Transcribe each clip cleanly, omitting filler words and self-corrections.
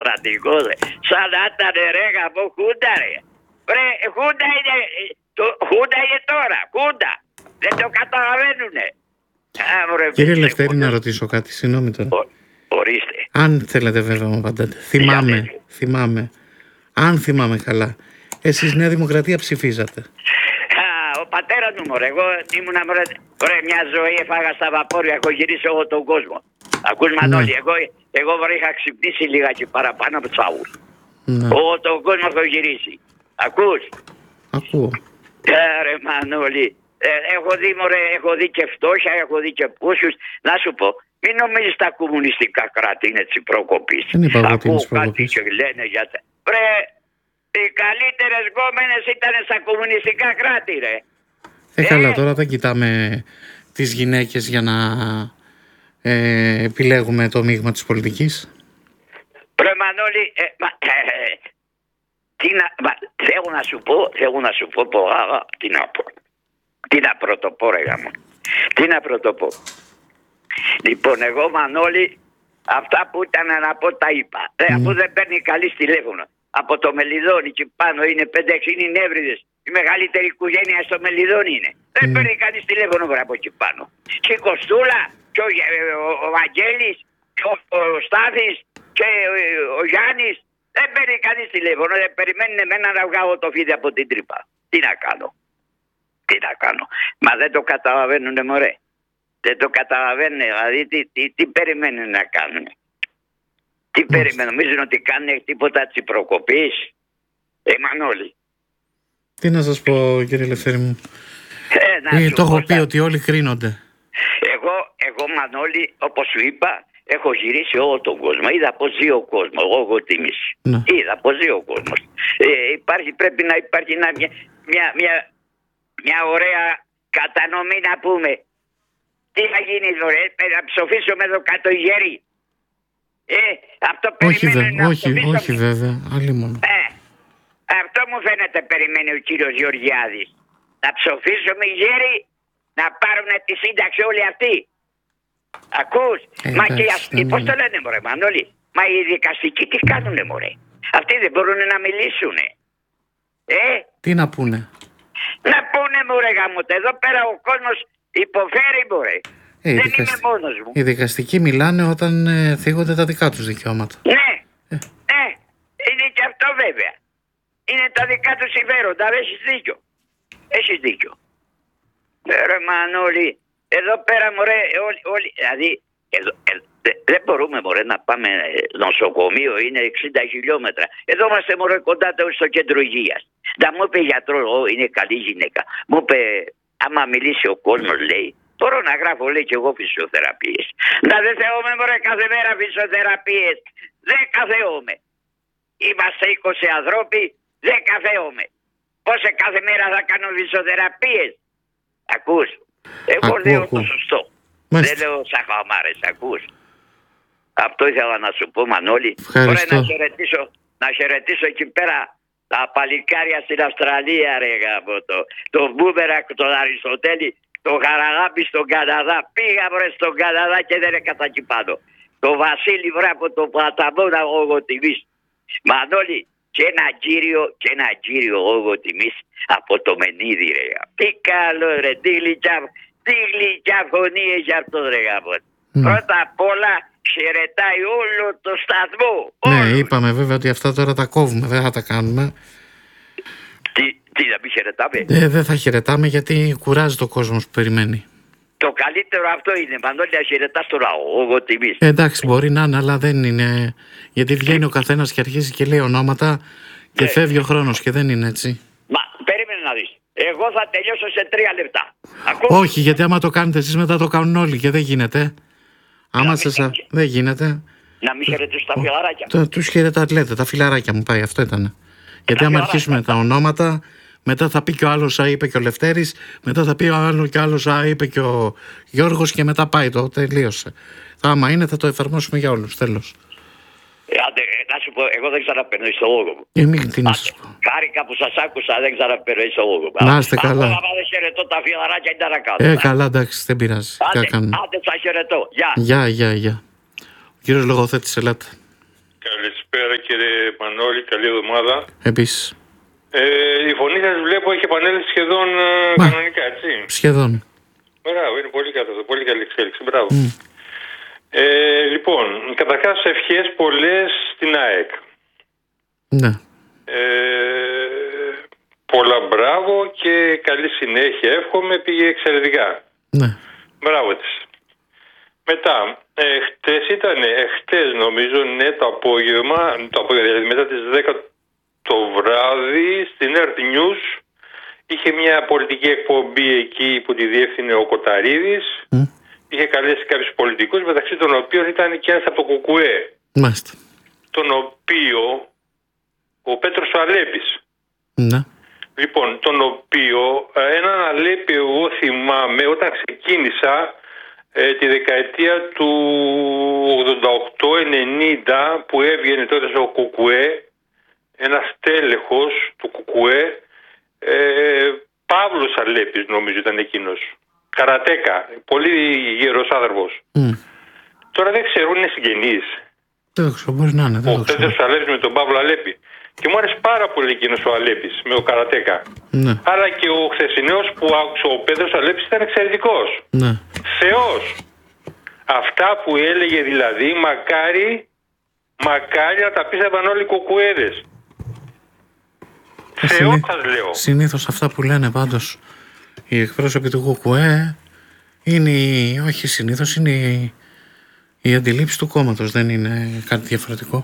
δημοκρατικό, ρε. Σαν να ήταν ρε από χούντα, ρε. Ρε, χούντα είναι τώρα, χούντα. Δεν το καταλαβαίνουνε. Κύριε Λευτέρη, να ρωτήσω κάτι, συγγνώμη τώρα. Ορίστε. Αν θέλετε βέβαια να απαντάτε. Θυμάμαι. Αν θυμάμαι καλά. Εσείς Νέα Δημοκρατία ψηφίζατε. Ο πατέρας μου, μωρέ. Εγώ ήμουνα, μωρέ, μια ζωή έφαγα στα βαπόρια. Έχω γυρίσει όλο τον κόσμο. Ακούς Μανώλη, εγώ μωρέ είχα ξυπνήσει λίγα και παραπάνω από τσάου. Όλο τον κόσμο έχω γυρίσει. Ακούς. Ακούω. Ρε Μανώλη. Έχω δει, μωρέ, έχω δει και φτώχεια, έχω δει και πούσους. Να σου πω, μην νομίζεις τα κομμουνιστικά κράτη είναι έτσι προκοπής. Ακούω κάτι και λένε για τα... Ρε, οι καλύτερες γκόμενες ήταν στα κομμουνιστικά κράτη, ρε. Καλά, τώρα δεν κοιτάμε τις γυναίκες για να επιλέγουμε το μείγμα της πολιτικής. Ρε Μανώλη, θέλω να σου πω, τι να πρωτοπώ ρε γάμο. Τι να πρωτοπώ. Λοιπόν, εγώ Μανώλη, αυτά που ήταν να πω τα είπα. Αφού δεν παίρνει καλή τηλέφωνο. Από το Μελιδόνι και πάνω είναι 5-6 είναι οι Νεύριδες. Η μεγαλύτερη οικογένεια στο Μελιδόνι είναι. Δεν παίρνει κανείς τηλέφωνο από εκεί πάνω. Και η Κωστούλα, και ο Βαγγέλης, και ο Στάθης, και ο Γιάννης. Δεν παίρνει κανείς τηλέφωνο. Δεν περιμένουν εμένα να βγάλω το φίδι από την τρύπα. Τι να κάνω. Μα δεν το καταλαβαίνουνε, μωρέ. Δεν το καταλαβαίνουν. Δηλαδή τι περιμένουν να κάνουν. Τι περιμένουν. Νομίζουν ότι κάνουν τίποτα της προκοπής. Μανώλη. Τι να σας πω, κύριε Λευτέρη μου. Το έχω πει ότι όλοι κρίνονται. Εγώ Μανώλη, όπως σου είπα, έχω γυρίσει όλο τον κόσμο. Είδα πως ζει ο κόσμος. Εγώ έχω τιμήσει. Είδα πως ζει ο κόσμος. Πρέπει να υπάρχει μια ωραία κατανομή να πούμε. Τι θα γίνει τώρα, να ψοφήσουμε εδώ κάτω οι γέροι. Αυτό περιμένει όχι βέβαια, άλλη μόνο. Αυτό μου φαίνεται περιμένει ο κύριος Γεωργιάδης. Να ψοφήσουμε οι γέροι, να πάρουν τη σύνταξη όλοι αυτοί. Ακούς, μα και οι αστυνομικοί, πώς το λένε μωρέ Μανώλη, μα οι δικαστικοί τι κάνουνε μωρέ. Αυτοί δεν μπορούν να μιλήσουνε. Τι να πούνε. Να πούνε μωρέ γαμώτε, εδώ πέρα ο κόσμος υποφέρει μωρέ. Δεν είμαι μόνος μου. Οι δικαστικοί μιλάνε όταν θίγονται τα δικά τους δικαιώματα. Ναι, είναι και αυτό βέβαια. Είναι τα δικά τους συμφέροντα, έχεις δίκιο. Ρε Μανώλη, εδώ πέρα μωρέ όλοι, δηλαδή δεν μπορούμε μωρέ να πάμε νοσοκομείο, είναι 60 χιλιόμετρα. Εδώ είμαστε μωρέ κοντά στο κέντρο υγείας. Να μου είπε γιατρό, είναι καλή γυναίκα. Μου είπε, άμα μιλήσει ο κόσμος λέει, μπορώ να γράφω λέει και εγώ φυσιοθεραπείες. Να δεν θεώμε μωρέ κάθε μέρα φυσιοθεραπείες. Δεν καθεώμε. Είμαστε 20 ανθρώποι, δεν καθεώμε. Πώς κάθε μέρα θα κάνω φυσιοθεραπείες. Ακούς. Εγώ λέω το σωστό. Δεν λέω σαν χαμάρες, ακούς. Αυτό ήθελα να σου πω Μανώλη. Μπορεί να χαιρετήσω εκεί πέρα τα παλικάρια στην Αυστραλία ρε γάμο το Μπούμερακ, τον Αριστοτέλη, τον Χαραγάπη στον Καναδά. Πήγα βρε στον Καναδά και δεν έκανα εκεί πάνω. Το Βασίλη βρε από το Πλαταμόνα όγω τιμής. Μανώλη και ένα κύριο όγω τιμής από το Μενίδη ρε. Τι καλό ρε, τι γλυκιά φωνή έχει αυτό ρε γάμο. Πρώτα απ' όλα χαιρετάει όλο το σταθμό. Ναι, είπαμε βέβαια ότι αυτά τώρα τα κόβουμε, δεν θα τα κάνουμε. Τι να μην χαιρετάμε. Δεν θα χαιρετάμε γιατί κουράζει το κόσμος που περιμένει. Το καλύτερο αυτό είναι, Μανώλη, να χαιρετάς το λαό, εγώ τιμής. Εντάξει, μπορεί να είναι, αλλά δεν είναι. Γιατί βγαίνει ο καθένας και αρχίζει και λέει ονόματα και φεύγει ο χρόνος και δεν είναι έτσι. Μα περίμενε να δεις. Εγώ θα τελειώσω σε 3 λεπτά. Όχι, γιατί άμα το κάνετε εσείς μετά το κάνουν όλοι και δεν γίνεται. Άμα δεν γίνεται. Να μην χαιρετήσω τα φιλαράκια. Τους χαιρετάτε, λέτε, τα φιλαράκια μου πάει, αυτό ήταν. Γιατί άμα αρχίσουμε τα ονόματα, μετά θα πει και ο άλλος είπε και ο Λευτέρης, μετά θα πει ο άλλος είπε και ο Γιώργος και μετά πάει το, τελείωσε. Άμα είναι θα το εφαρμόσουμε για όλους, τέλος. Να σου πω, εγώ δεν ξαναπαίρνω ιστολόγο μου. Τι να σας πω. Χάρηκα που σας άκουσα, δεν ξαναπαίρνω ιστολόγο μου. Να είστε καλά. Άμα δεν χαιρετώ τα φιλαράκια ήταν να κάνω. Καλά, εντάξει, δεν πειράζει. Άντε, σας χαιρετώ. Γεια. Γεια. Ο κύριος Λογοθέτης, ελάτε. Καλησπέρα κύριε Μανώλη, καλή εβδομάδα. Επίσης. Η φωνή σας βλέπω έχει επανέλθει σχεδόν κανονικά, έτσι. Σχεδόν. Μπράβο, είναι πολύ καλό, πολύ καλή εξέλιξη, μπράβο. Λοιπόν, καταρχάς ευχές πολλές στην ΑΕΚ. Ναι. Πολλά μπράβο και καλή συνέχεια. Εύχομαι, πήγε εξαιρετικά. Ναι. Μπράβο της. Μετά, χτες νομίζω, ναι, το απόγευμα, δηλαδή μετά τις 10 το βράδυ, στην Earth News, είχε μια πολιτική εκπομπή εκεί που τη διεύθυνε ο Κοταρίδης. Είχε καλέσει κάποιους πολιτικούς, μεταξύ των οποίων ήταν και ένας από το ΚΚΕ. Μάλιστα. Τον οποίο, ο Πέτρος Αλέπης. Ναι. Λοιπόν, τον οποίο έναν Αλέπη εγώ θυμάμαι όταν ξεκίνησα τη δεκαετία του 88-90 που έβγαινε τότε στο ΚΚΕ, ένας τέλεχος του ΚΚΕ, Παύλος Αλέπης νομίζω ήταν εκείνος. Καρατέκα, πολύ γερός άνθρωπος. Τώρα δεν ξέρω, είναι συγγενείς. Δεν ξέρω, μπορεί να είναι. Ο Πέτρος Αλέπης με τον Παύλο Αλέπη. Και μου άρεσε πάρα πολύ εκείνος ο Αλέπης με ο Καρατέκα. Ναι. Αλλά και ο χθεσινός που άκουσα, ο Πέτρος Αλέπης, ήταν εξαιρετικός. Ναι. Θεός. Αυτά που έλεγε δηλαδή, μακάρι να τα πίστευαν όλοι οι κοκουέδες. Θεός σας λέω. Συνήθως αυτά που λένε πάντως οι εκπρόσωποι του ΚΚΕ είναι, όχι συνήθως, είναι η αντιλήψη του κόμματος, δεν είναι κάτι διαφορετικό.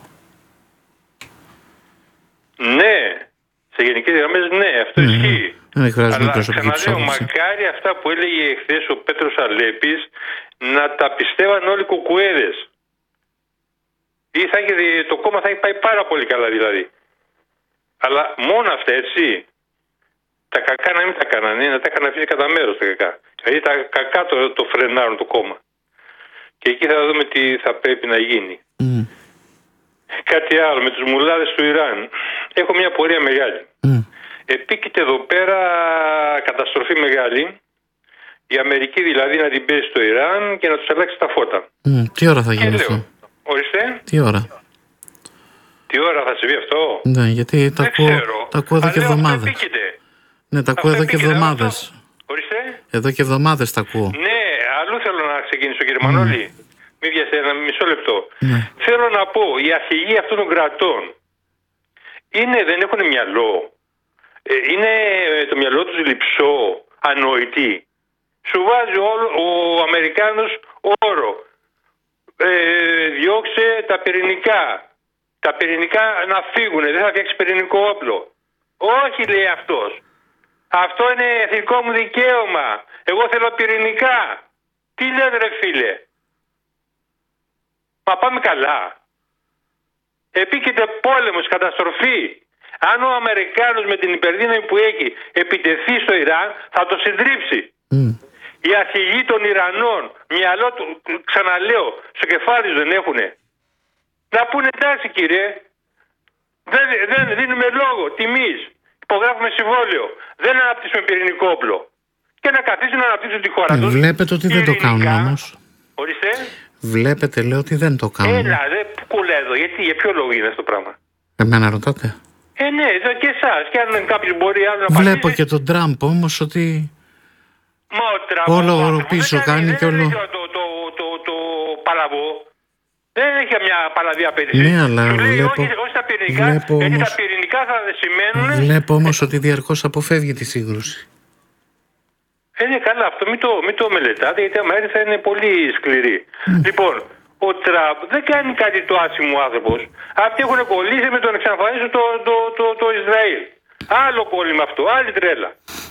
Ναι, σε γενικές γραμμές ναι, αυτό ισχύει. Δεν χρειάζεται αλλά προσωπική ξαναλέω, ψώφιση. μακάρι αυτά που έλεγε χθες ο Πέτρος Αλέπης να τα πιστεύαν όλοι οι κοκουέδες. Ή το κόμμα θα έχει πάει πάρα πολύ καλά δηλαδή. Αλλά μόνο αυτά, έτσι. Τα κακά να μην τα κάνανε, να τα έκαναν αφήσει κατά μέρος τα κακά. Δηλαδή τα κακά το φρενάρουν το κόμμα. Και εκεί θα δούμε τι θα πρέπει να γίνει. Κάτι άλλο με τους μουλάδες του Ιράν. Έχω μια πορεία μεγάλη. Επίκειται εδώ πέρα καταστροφή μεγάλη. Η Αμερική δηλαδή να την παίζει στο Ιράν και να τους αλλάξει τα φώτα. Τι ώρα θα γίνει αυτό? Ορίστε. Τι ώρα? Τι ώρα θα συμβεί αυτό? Ναι, γιατί τα ακούω εδώ και εβδομάδες. Ναι, τα ακούω εδώ και εβδομάδες. Ορίστε. Εδώ και εβδομάδες τα ακούω. Ναι, αλλού θέλω να ξεκινήσω κύριε Μανώλη. Μην βιαστείτε, ένα μισό λεπτό. Ναι. Θέλω να πω, οι αρχηγοί αυτών των κρατών δεν έχουν μυαλό. Είναι το μυαλό τους λειψό, ανοητή. Σου βάζει ο Αμερικάνος όρο. Διώξε τα πυρηνικά. Τα πυρηνικά να φύγουν, δεν θα φτιάξει πυρηνικό όπλο. Όχι, λέει αυτός. Αυτό είναι εθνικό μου δικαίωμα. Εγώ θέλω πυρηνικά. Τι λέτε ρε φίλε? Μα πάμε καλά. Επίκειται πόλεμος, καταστροφή. Αν ο Αμερικάνος με την υπερδύναμη που έχει επιτεθεί στο Ιράν, θα το συντρίψει. Οι αρχηγοί των Ιρανών, μυαλό του, ξαναλέω, στο κεφάλι δεν έχουνε. Να πούνε εντάξει κύριε, δεν δίνουμε λόγο τιμής, υπογράφουμε συμβόλαιο, δεν αναπτύσσουμε πυρηνικό όπλο. Και να καθίσουν να αναπτύσσουν τη χώρα τους. Βλέπετε ότι δεν το κάνουν όμως. Ορίστε. Βλέπετε, λέω, ότι δεν το κάνουν. Έλα, κούλα εδώ, για ποιο λόγο είναι αυτό το πράγμα? Εμένα ρωτάτε? Ναι, εδώ και εσάς. Και αν κάποιος μπορεί άλλο να Βλέπω πατήσει. και τον Τραμπ όμως ότι Μα ο Τραμπ όλο πίσω κάνει και όλο. Το παλαβό. Δεν έχει μια παλαβή απέτηση. Ναι, αλλά Σου λέει βλέπω, όχι στα πυρηνικά, γιατί τα πυρηνικά θα σημαίνουν. Βλέπω όμως ότι διαρκώς αποφεύγει τη σύγκρουση. Είναι καλά, αυτό μην το μελετάτε, γιατί άμα έρθει θα είναι πολύ σκληρή. Λοιπόν, ο Τραμπ δεν κάνει κάτι το άσχημο άνθρωπος. Αυτοί έχουν κολλήσει με τον εξαφανίσιο το Ισραήλ. Άλλο κόλλημα αυτό, άλλη τρέλα.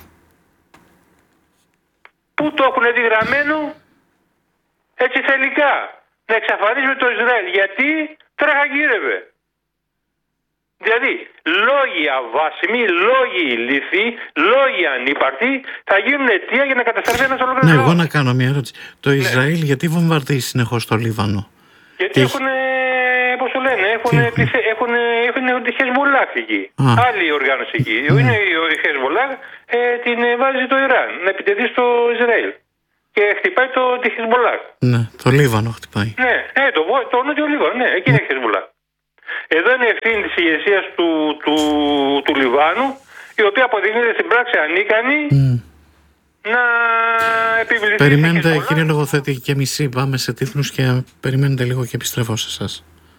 Πού το έχουν δει γραμμένο? Έτσι θελικά. Να εξαφανίσουμε το Ισραήλ. Γιατί τρέχα γύρευε. Δηλαδή, λόγοι αβάσιμοι, λόγοι ηλίθιοι, λόγοι ανύπαρτοι θα γίνουν αιτία για να καταστραφεί ένας ολόκληρος Ναι, λαός. εγώ να κάνω μια ερώτηση. Το Ισραήλ γιατί βομβαρδίζει συνεχώς το Λίβανο? Γιατί έχουν, πώς το λένε, έχουν τη Χεσμολάχ εκεί. Άλλη οργάνωση εκεί. Είναι η Χεσμολάχ, την βάζει το Ιράν να επιτεθεί στο Ισραήλ. Και χτυπάει τη Χεσμολάχ. Ναι, το Λίβανο χτυπάει. Ναι, το νότιο Λίβανο, ναι, εκεί είναι η Χεσμολάχ. Εδώ είναι ευθύνη της ηγεσίας του Λιβάνου, η οποία αποδεικνύεται στην πράξη ανίκανη να επιβληθεί. Περιμένετε, κύριε Λογοθέτη, και μισή πάμε σε τίτλους και περιμένετε λίγο και επιστρέφω σε εσάς.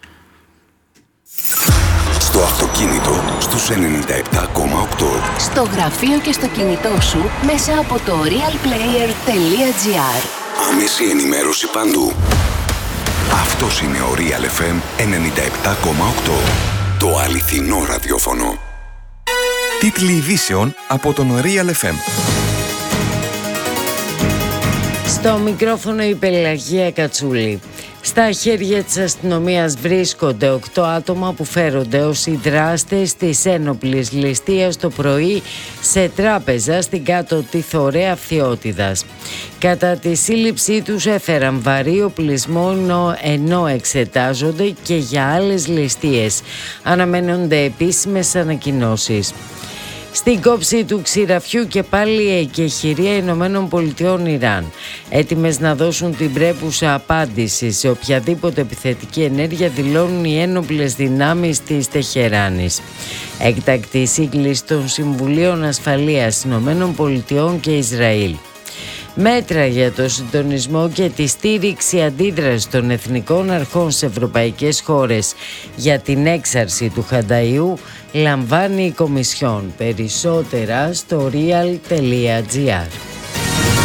Στο αυτοκίνητο στους 97,8. Στο γραφείο και στο κινητό σου μέσα από το realplayer.gr. Άμεση ενημέρωση παντού. Αυτός είναι ο Real FM 97,8. Το αληθινό ραδιόφωνο. Τίτλοι ειδήσεων από τον Real FM. Στο μικρόφωνο η Πελαγία Κατσούλη. Στα χέρια της αστυνομίας βρίσκονται 8 άτομα που φέρονται ως οι δράστες της ένοπλης ληστείας το πρωί σε τράπεζα στην κάτω Θωρέα Φθιώτιδας. Κατά τη σύλληψή τους έφεραν βαρύ οπλισμό ενώ εξετάζονται και για άλλες ληστείες. Αναμένονται επίσημες ανακοινώσεις. Στην κόψη του ξηραφιού και πάλι εκεχηρία Ηνωμένων Πολιτειών Ιράν, έτοιμες να δώσουν την πρέπουσα απάντηση σε οποιαδήποτε επιθετική ενέργεια, δηλώνουν οι ένοπλες δυνάμεις της Τεχεράνης. Έκτακτη σύγκληση των Συμβουλίων Ασφαλείας Ηνωμένων Πολιτειών και Ισραήλ. Μέτρα για το συντονισμό και τη στήριξη αντίδραση των εθνικών αρχών σε ευρωπαϊκές χώρες για την έξαρση του Χανταϊού λαμβάνει η Κομισιόν. Περισσότερα στο real.gr.